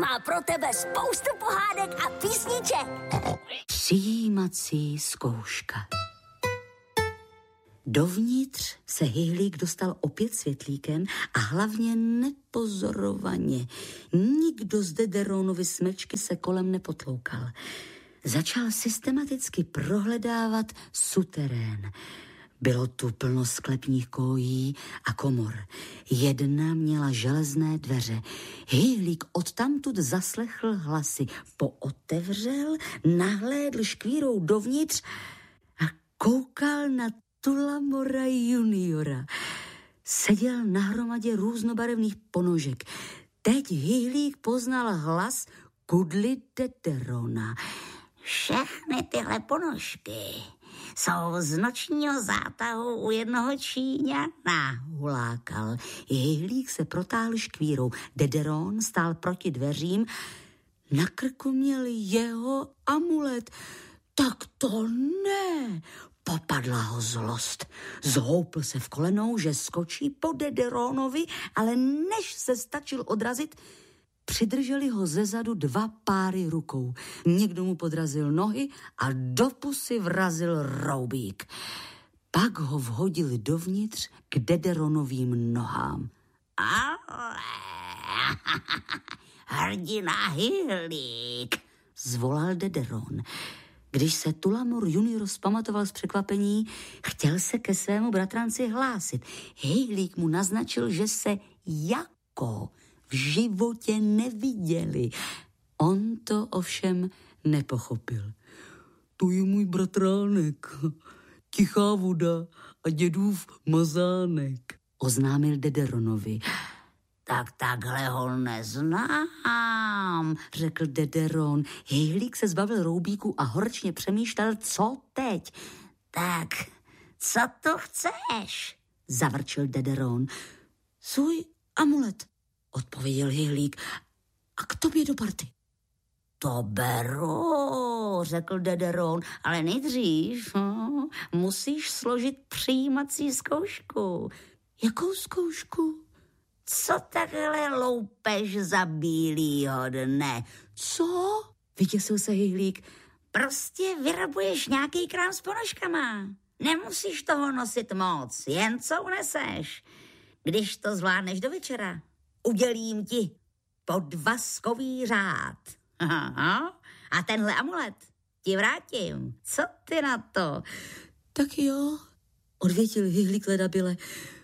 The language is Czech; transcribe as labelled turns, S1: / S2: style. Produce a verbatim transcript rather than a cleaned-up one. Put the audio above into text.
S1: má pro tebe spoustu pohádek a písniček.
S2: Přijímací zkouška. Dovnitř se Hyhlík dostal opět světlíkem a hlavně nepozorovaně. Nikdo z Dederonovy smečky se kolem nepotloukal. Začal systematicky prohledávat suterén. Bylo tu plno sklepních kojí a komor. Jedna měla železné dveře. Hyhlík odtamtud zaslechl hlasy. Pootevřel, nahlédl škvírou dovnitř a koukal na Tulamora juniora. Seděl na hromadě různobarevných ponožek. Teď Hyhlík poznal hlas Kudly Dederona.
S3: Všechny tyhle ponožky jsou z nočního zátahu u jednoho Číňana,
S2: hulákal. Hyhlík se protáhl škvírou. Dederon stál proti dveřím. Na krku měl jeho amulet. Tak to ne! Popadla ho zlost. Zhoupl se v kolenou, že skočí po Dederonovi, ale než se stačil odrazit, přidrželi ho zezadu dva páry rukou. Někdo mu podrazil nohy a do pusy vrazil roubík. Pak ho vhodili dovnitř k Dederonovým nohám.
S3: Hrdina Hyhlík,
S2: zvolal Dederon. Když se Tulamor junior zpamatoval z překvapení, chtěl se ke svému bratranci hlásit. Hyhlík mu naznačil, že se jako v životě neviděli. On to ovšem nepochopil. To je můj bratránek, tichá voda a dědův mazánek, oznámil Dederonovi.
S3: Tak takhle ho neznám,
S2: řekl Dederon. Hyhlík se zbavil roubíku a horčně přemýšlel, co teď.
S3: Tak, co to chceš?
S2: Zavrčil Dederon. Svůj amulet, odpověděl Hyhlík. A k tobě do party.
S3: To beru, řekl Dederon, ale nejdřív hm, musíš složit přijímací zkoušku.
S2: Jakou zkoušku?
S3: Co takhle loupeš za bílýho dne?
S2: Co? Vyděsil se Hyhlík.
S3: Prostě vyrabuješ nějaký krám s ponožkama. Nemusíš toho nosit moc, jen co uneseš. Když to zvládneš do večera, udělím ti podvazkový řád. Aha. A tenhle amulet ti vrátím. Co ty na to?
S2: Tak jo, odvětil Hyhlík ledabyle.